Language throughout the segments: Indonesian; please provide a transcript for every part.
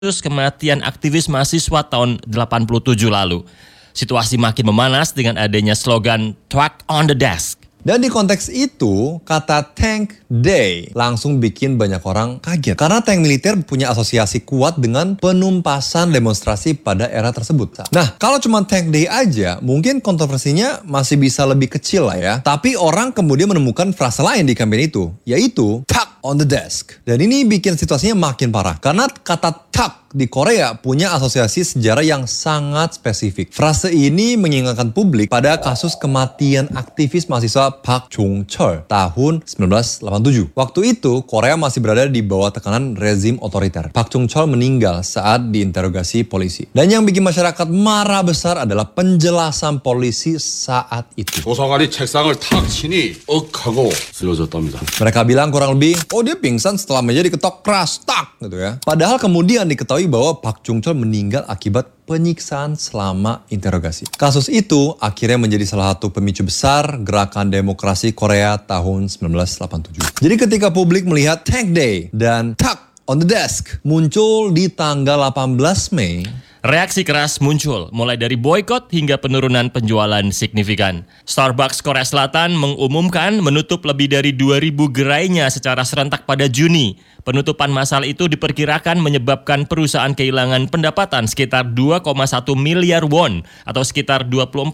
kasus kematian aktivis mahasiswa tahun 87 lalu. Situasi makin memanas dengan adanya slogan "Truck on the Desk". Dan di konteks itu, kata Tank Day langsung bikin banyak orang kaget. Karena tank militer punya asosiasi kuat dengan penumpasan demonstrasi pada era tersebut. Nah, kalau cuma Tank Day aja, mungkin kontroversinya masih bisa lebih kecil lah ya. Tapi orang kemudian menemukan frase lain di kampanye itu, yaitu "Truck on the Desk". Dan ini bikin situasinya makin parah. Karena kata truck di Korea punya asosiasi sejarah yang sangat spesifik. Frase ini mengingatkan publik pada kasus kematian aktivis mahasiswa Park Chung-cheol tahun 1987. Waktu itu, Korea masih berada di bawah tekanan rezim otoriter. Park Chung-cheol meninggal saat diinterogasi polisi. Dan yang bikin masyarakat marah besar adalah penjelasan polisi saat itu. 조사관이 책상을 탁 치니 하고 쓰러졌답니다. Mereka bilang kurang lebih, dia pingsan setelah meja diketok keras, tak gitu ya. Padahal kemudian diketahui bahwa Park Chung-cheol meninggal akibat penyiksaan selama interogasi. Kasus itu akhirnya menjadi salah satu pemicu besar gerakan demokrasi Korea tahun 1987. Jadi ketika publik melihat Tank Day dan Truck on the Desk muncul di tanggal 18 Mei, reaksi keras muncul, mulai dari boykot hingga penurunan penjualan signifikan. Starbucks Korea Selatan mengumumkan menutup lebih dari 2.000 gerainya secara serentak pada Juni. Penutupan massal itu diperkirakan menyebabkan perusahaan kehilangan pendapatan sekitar 2,1 miliar won atau sekitar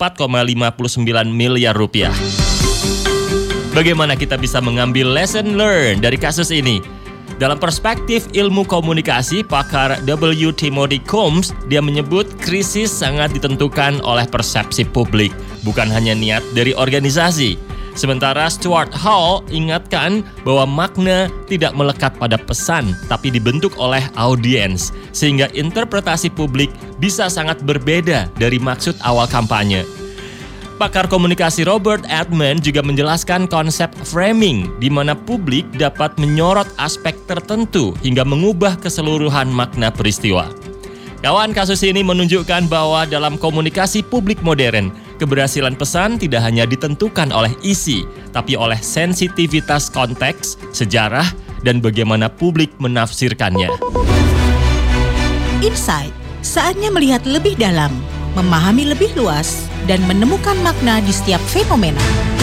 24,59 miliar rupiah. Bagaimana kita bisa mengambil lesson learned dari kasus ini? Dalam perspektif ilmu komunikasi, pakar W. Timothy Combs, dia menyebut krisis sangat ditentukan oleh persepsi publik, bukan hanya niat dari organisasi. Sementara Stuart Hall ingatkan bahwa makna tidak melekat pada pesan, tapi dibentuk oleh audiens, sehingga interpretasi publik bisa sangat berbeda dari maksud awal kampanye. Pakar komunikasi Robert Edmond juga menjelaskan konsep framing, di mana publik dapat menyorot aspek tertentu hingga mengubah keseluruhan makna peristiwa. Kawan, kasus ini menunjukkan bahwa dalam komunikasi publik modern, keberhasilan pesan tidak hanya ditentukan oleh isi, tapi oleh sensitivitas konteks, sejarah, dan bagaimana publik menafsirkannya. Insight, saatnya melihat lebih dalam, memahami lebih luas, dan menemukan makna di setiap fenomena.